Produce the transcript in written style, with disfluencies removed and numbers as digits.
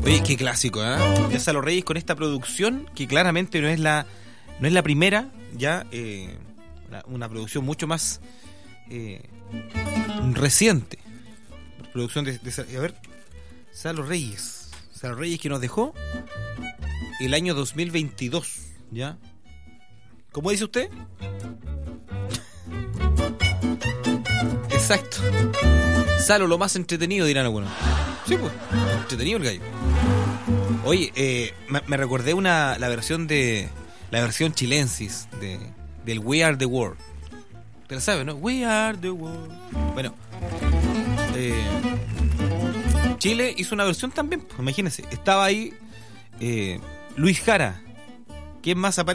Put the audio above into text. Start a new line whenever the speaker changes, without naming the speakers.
Oye, qué clásico, ¿eh? Ya Salo Reyes con esta producción que claramente no es la primera, ya una producción mucho más reciente. Producción de a ver, Salo Reyes que nos dejó el año 2022, ¿ya? ¿Cómo dice usted? Exacto. Salo, lo más entretenido, dirán algunos. Sí, pues, entretenido el gallo. Oye, me recordé la versión chilensis del We Are the World. ¿Te la sabes, no? We Are the World. Bueno, Chile hizo una versión también, pues, imagínense. Estaba ahí Luis Jara. ¿Quién más aparece?